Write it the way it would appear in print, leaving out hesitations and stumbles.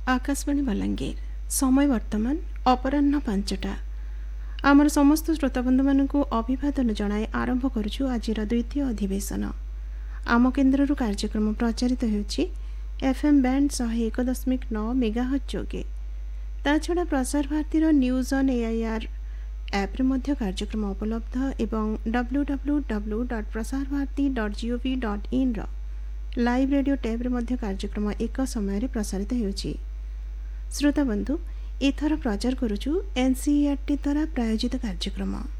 आकाशवाणी बलांगीर समय वर्तमान अपराह्न 5टा। आमर समस्त श्रोताबंधु मानक अभिवादन जणाई आरंभ करुछु आजिर द्वितीय अधिवेशन। आम केन्द्रରୁ कार्यक्रम प्रचारित होउछि एफएम बैंड 101.9 मेगाहर्ट्ज जोगे। ताछड़ा प्रसार भारतीर न्यूज ऑन एआईआर ऐप रे मध्य कार्यक्रम उपलब्ध एवं www.prasarbharati.gov.in रो लाइव रेडियो टैब रे मध्य कार्यक्रम एक समय रे प्रसारित होउछि। श्रोता बंधु एथर प्रचार करुछु एनसीईआरटी द्वारा प्रायोजित कार्यक्रम।